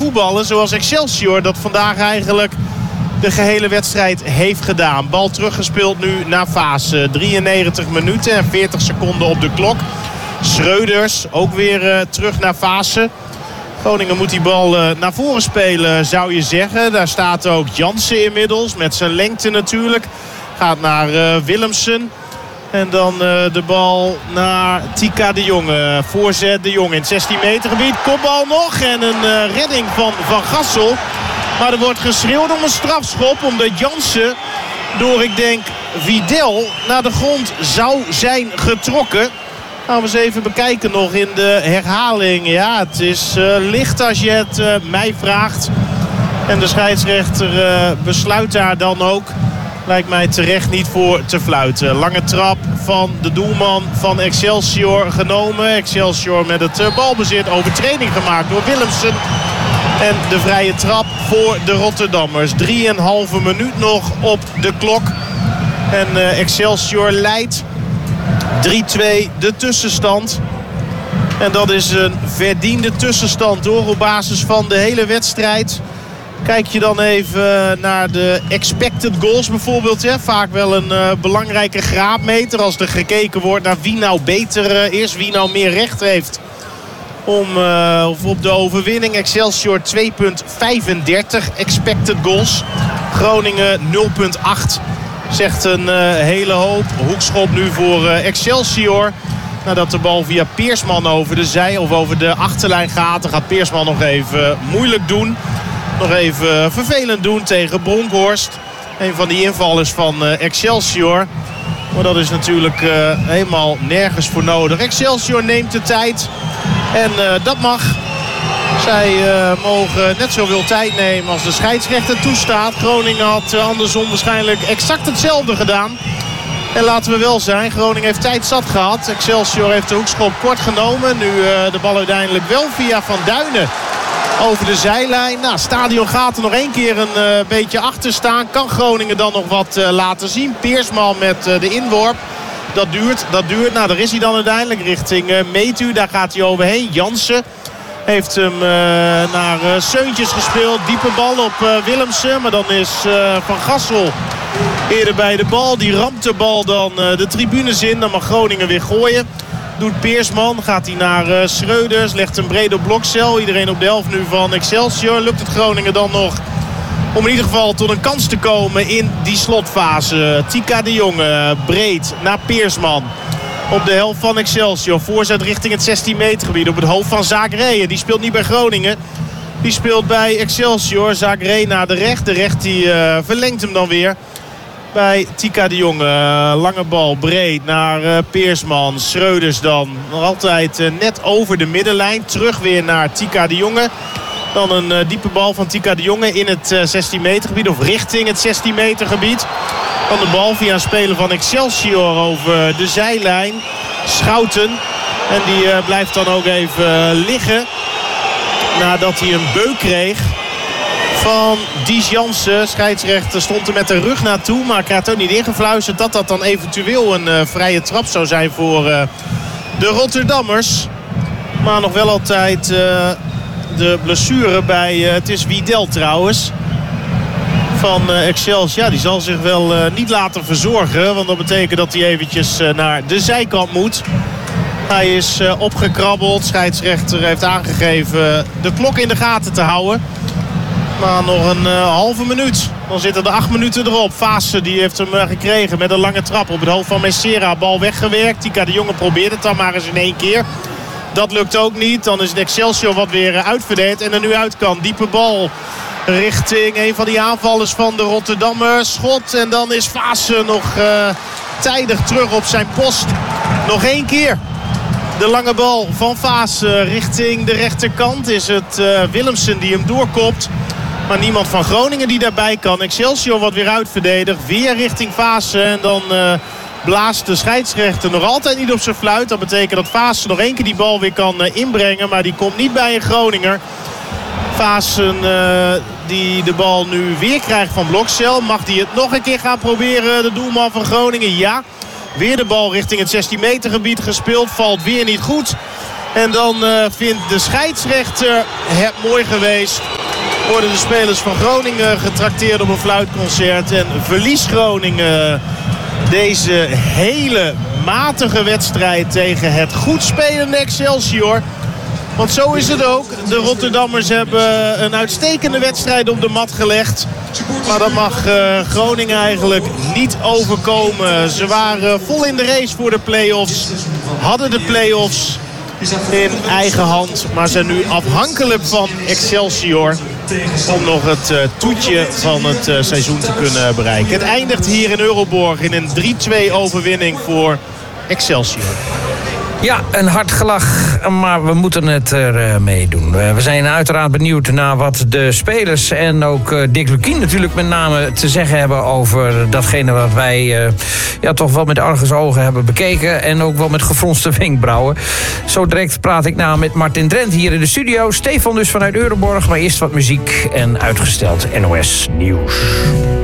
voetballen zoals Excelsior dat vandaag eigenlijk de gehele wedstrijd heeft gedaan. Bal teruggespeeld nu naar Fase. 93 minuten en 40 seconden op de klok. Schreuders ook weer terug naar Fase. Groningen moet die bal naar voren spelen, zou je zeggen. Daar staat ook Jansen inmiddels, met zijn lengte natuurlijk. Gaat naar Willemsen. En dan de bal naar Tika de Jonge. Voorzet de Jonge in het 16 meter gebied. Kopbal nog en een redding van Van Gassel. Maar er wordt geschreeuwd om een strafschop. Omdat Jansen door, ik denk, Vidal naar de grond zou zijn getrokken. Gaan we eens even bekijken nog in de herhaling. Ja, het is licht als je het mij vraagt. En de scheidsrechter besluit daar dan ook. Lijkt mij terecht niet voor te fluiten. Lange trap van de doelman van Excelsior genomen. Excelsior met het balbezit. Overtreding gemaakt door Willemsen. En de vrije trap voor de Rotterdammers. 3,5 minuut nog op de klok. En Excelsior leidt 3-2 de tussenstand. En dat is een verdiende tussenstand hoor, op basis van de hele wedstrijd. Kijk je dan even naar de expected goals bijvoorbeeld. Ja, vaak wel een belangrijke graadmeter als er gekeken wordt naar wie nou beter is. Wie nou meer recht heeft op de overwinning. Excelsior 2,35 expected goals. Groningen 0,8. Zegt een hele hoop. Hoekschop nu voor Excelsior. Nadat de bal via Peersman over de zij of over de achterlijn gaat. Dan gaat Peersman nog even moeilijk doen. Nog even vervelend doen tegen Bronkhorst. Een van die invallers van Excelsior. Maar dat is natuurlijk helemaal nergens voor nodig. Excelsior neemt de tijd. En dat mag. Zij mogen net zoveel tijd nemen als de scheidsrechter toestaat. Groningen had andersom waarschijnlijk exact hetzelfde gedaan. En laten we wel zijn, Groningen heeft tijd zat gehad. Excelsior heeft de hoekschop kort genomen. Nu de bal uiteindelijk wel via Van Duinen over de zijlijn. Nou, stadion gaat er nog één keer een beetje achter staan. Kan Groningen dan nog wat laten zien. Peersman met de inworp. Dat duurt. Nou, daar is hij dan uiteindelijk richting Metu. Daar gaat hij overheen. Jansen heeft hem naar Seuntjes gespeeld. Diepe bal op Willemsen. Maar dan is Van Gassel eerder bij de bal. Die ramt de bal dan de tribunes in. Dan mag Groningen weer gooien. Doet Peersman. Gaat hij naar Schreuders. Legt een brede blokcel. Iedereen op de helft nu van Excelsior. Lukt het Groningen dan nog om in ieder geval tot een kans te komen in die slotfase. Tika de Jonge breed naar Peersman. Op de helft van Excelsior. Voorzet richting het 16 meter gebied. Op het hoofd van Zagré. Die speelt niet bij Groningen. Die speelt bij Excelsior. Zagré naar de recht. De recht die verlengt hem dan weer. Bij Tika de Jonge. Lange bal breed naar Peersman. Schreuders dan. Nog altijd net over de middenlijn. Terug weer naar Tika de Jonge. Dan een diepe bal van Tika de Jonge in het 16 meter gebied. Of richting het 16 meter gebied. Dan de bal via een speler van Excelsior over de zijlijn. Schouten. En die blijft dan ook even liggen. Nadat hij een beuk kreeg van Dies Jansen. Scheidsrechter stond er met de rug naartoe. Maar krijgt ook niet ingefluisterd dat dat dan eventueel een vrije trap zou zijn voor de Rotterdammers. Maar nog wel altijd de blessure bij, het is Vidal trouwens, van Excelsior. Ja, die zal zich wel niet laten verzorgen. Want dat betekent dat hij eventjes naar de zijkant moet. Hij is opgekrabbeld. Scheidsrechter heeft aangegeven de klok in de gaten te houden. Maar nog een halve minuut. Dan zitten er 8 minuten erop. Fase die heeft hem gekregen met een lange trap op het hoofd van Messera. Bal weggewerkt. Tika de Jonge probeert het dan maar eens in 1 keer. Dat lukt ook niet. Dan is het Excelsior wat weer uitverdeeld en er nu uit kan. Diepe bal richting een van die aanvallers van de Rotterdammers. Schot en dan is Fase nog tijdig terug op zijn post. Nog 1 keer. De lange bal van Fase richting de rechterkant. Is het Willemsen die hem doorkopt. Maar niemand van Groningen die daarbij kan. Excelsior wat weer uitverdedigd. Weer richting Fase. En dan blaast de scheidsrechter nog altijd niet op zijn fluit. Dat betekent dat Fase nog 1 keer die bal weer kan inbrengen. Maar die komt niet bij een Groninger. Fase die de bal nu weer krijgt van Blokcel. Mag die het nog een keer gaan proberen, de doelman van Groningen? Ja. Weer de bal richting het 16 meter gebied gespeeld. Valt weer niet goed. En dan vindt de scheidsrechter het mooi geweest. Worden de spelers van Groningen getrakteerd op een fluitconcert. En verliest Groningen deze hele matige wedstrijd tegen het goed spelende Excelsior. Want zo is het ook. De Rotterdammers hebben een uitstekende wedstrijd op de mat gelegd. Maar dat mag Groningen eigenlijk niet overkomen. Ze waren vol in de race voor de play-offs. Hadden de play-offs in eigen hand. Maar zijn nu afhankelijk van Excelsior om nog het toetje van het seizoen te kunnen bereiken. Het eindigt hier in Euroborg in een 3-2 overwinning voor Excelsior. Ja, een hard gelach, maar we moeten het er mee doen. We zijn uiteraard benieuwd naar wat de spelers en ook Dick Lukkien natuurlijk met name te zeggen hebben over datgene wat wij toch wel met argusogen hebben bekeken en ook wel met gefronste wenkbrauwen. Zo direct praat ik na met Martin Drent hier in de studio. Stefan dus vanuit Euroborg, maar eerst wat muziek en uitgesteld NOS Nieuws.